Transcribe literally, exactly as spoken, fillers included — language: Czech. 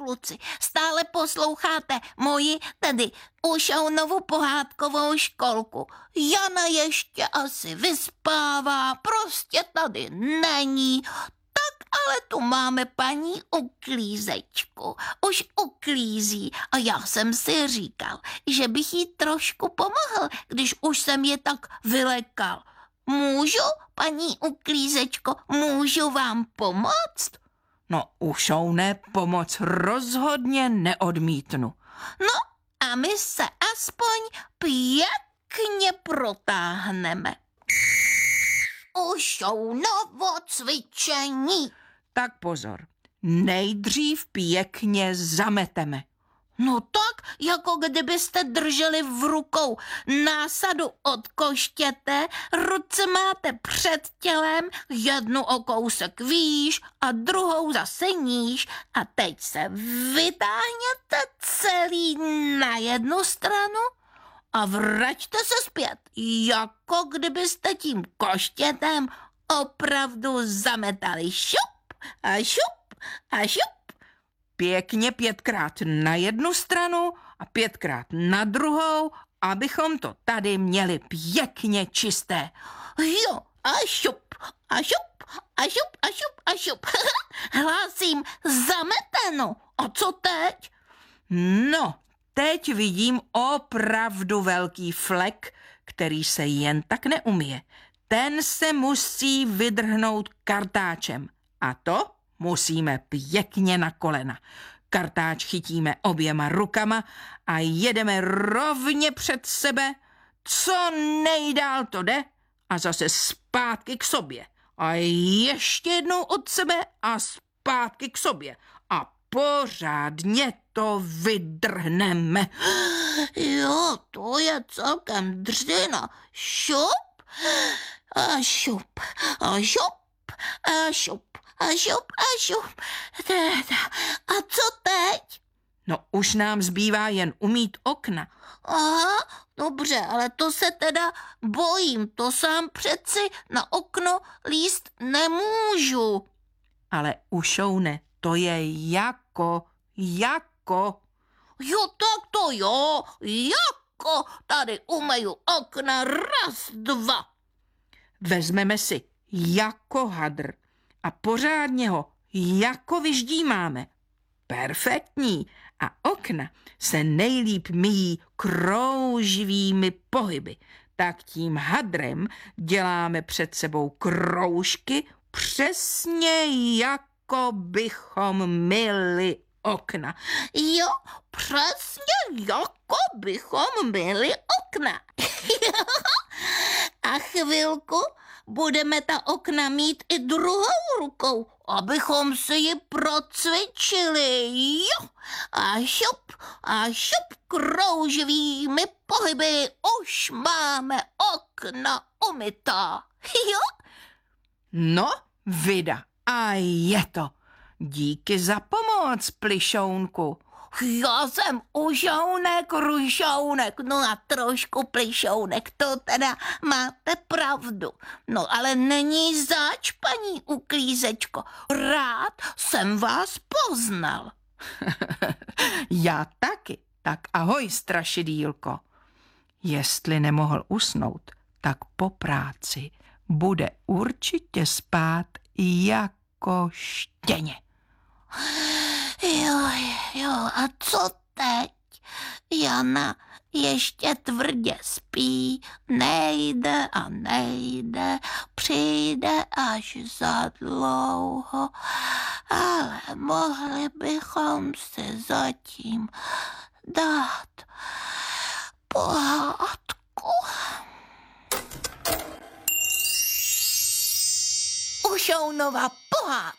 kluci, stále posloucháte moji, tedy Ušounovu pohádkovou školku. Jana ještě asi vyspává, prostě tady není. Tak ale tu máme paní uklízečku. Už uklízí a já jsem si říkal, že bych jí trošku pomohl, když už jsem je tak vylekal. Můžu, paní uklízečko, můžu vám pomoct? No, Ušoune, pomoc rozhodně neodmítnu. No a my se aspoň pěkně protáhneme. Ušounovo cvičení. Tak pozor, nejdřív pěkně zameteme. No tak, jako kdybyste drželi v rukou násadu od koštěte, ruce máte před tělem, jednu o kousek výš a druhou zase níž a teď se vytáhněte celý na jednu stranu a vraťte se zpět, jako kdybyste tím koštětem opravdu zametali šup a šup a šup. Pěkně pětkrát na jednu stranu a pětkrát na druhou, abychom to tady měli pěkně čisté. Jo, a šup, a šup, a šup, a šup, a šup. Hlásím zameteno. A co teď? No, teď vidím opravdu velký flek, který se jen tak neumije. Ten se musí vydrhnout kartáčem. A to musíme pěkně na kolena. Kartáč chytíme oběma rukama a jedeme rovně před sebe, co nejdál to jde a zase zpátky k sobě. A ještě jednou od sebe a zpátky k sobě. A pořádně to vydrhneme. Jo, to je celkem dřina. Šup a šup a šup a šup. A šup, a šup. A co teď? No už nám zbývá jen umýt okna. Aha, dobře, ale to se teda bojím. To sám přeci na okno líst nemůžu. Ale Ušoune, to je jako, jako. Jo, tak to jo, jako. Tady umeju okna, raz, dva. Vezmeme si jako hadr a pořádně ho jako vyždímáme. Perfektní. A okna se nejlíp myjí krouživými pohyby. Tak tím hadrem děláme před sebou kroužky přesně jako bychom myli okna. Jo, přesně jako bychom myli okna. A chvilku budeme ta okna mít i druhou rukou, abychom si ji procvičili. Jo, a šup, a šup krouživými pohyby už máme okna umytá. Jo? No, vida, a je to. Díky za pomoc, Plišounku. Já jsem Ušounek, Rušounek, no a trošku Plišounek, to teda máte pravdu. No ale není zač, paní uklízečko, rád jsem vás poznal. Já taky, tak ahoj, strašidýlko. Jestli nemohl usnout, tak po práci bude určitě spát jako štěně. Jo, jo, a co teď? Jana ještě tvrdě spí, nejde a nejde, přijde až za dlouho, ale mohli bychom si zatím dát pohádku. Ušounova pohádka.